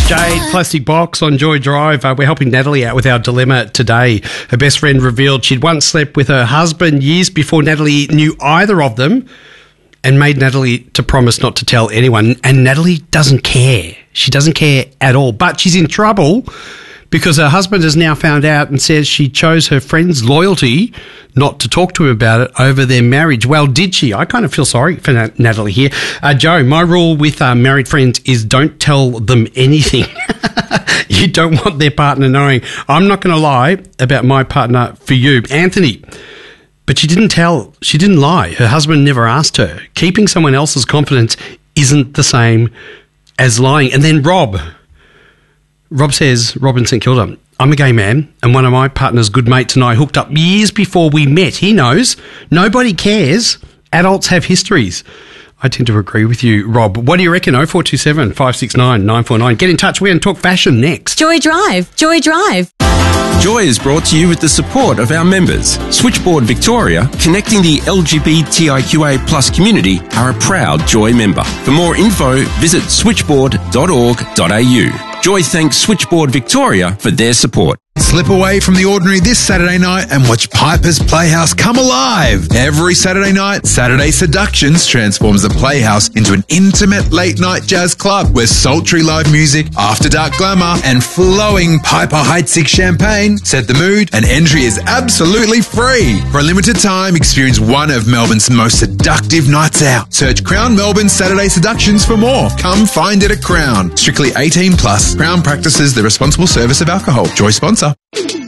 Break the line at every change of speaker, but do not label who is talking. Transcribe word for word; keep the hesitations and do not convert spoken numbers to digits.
Jade, Plastic Box on Joy Drive. Uh, we're helping Natalie out with our dilemma today. Her best friend revealed she'd once slept with her husband years before Natalie knew either of them and made Natalie to promise not to tell anyone. And Natalie doesn't care. She doesn't care at all. But she's in trouble because her husband has now found out and says she chose her friend's loyalty not to talk to him about it over their marriage. Well, did she? I kind of feel sorry for Nat- Natalie here. Uh, Joe, my rule with uh, married friends is don't tell them anything. You don't want their partner knowing. I'm not going to lie about my partner for you. Anthony, but she didn't tell. She didn't lie. Her husband never asked her. Keeping someone else's confidence isn't the same as lying. And then Rob. Rob says, Rob in St Kilda, I'm a gay man and one of my partner's good mates and I hooked up years before we met. He knows. Nobody cares. Adults have histories. I tend to agree with you, Rob. What do you reckon? oh four two seven, five six nine, nine four nine. Get in touch. We're going to talk fashion next.
Joy Drive. Joy Drive.
Joy is brought to you with the support of our members. Switchboard Victoria, connecting the L G B T I Q A plus community, are a proud Joy member. For more info, visit switchboard dot org dot a u. Joy thanks Switchboard Victoria for their support.
Slip away from the ordinary this Saturday night and watch Piper's Playhouse come alive. Every Saturday night, Saturday Seductions transforms the Playhouse into an intimate late-night jazz club where sultry live music, after-dark glamour, and flowing Piper Heidsieck champagne set the mood, and entry is absolutely free. For a limited time, experience one of Melbourne's most seductive nights out. Search Crown Melbourne Saturday Seductions for more. Come find it at Crown. Strictly eighteen plus. Crown practices the responsible service of alcohol. Joy sponsor.